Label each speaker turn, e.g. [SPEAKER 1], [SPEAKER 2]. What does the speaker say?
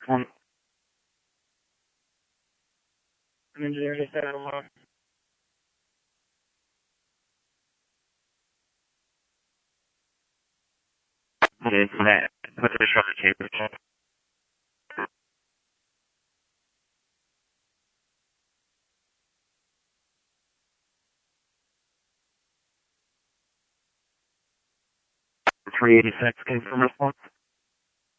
[SPEAKER 1] One. Engineer just said hello. Okay, for that. Put the shot cable. 386 came from response.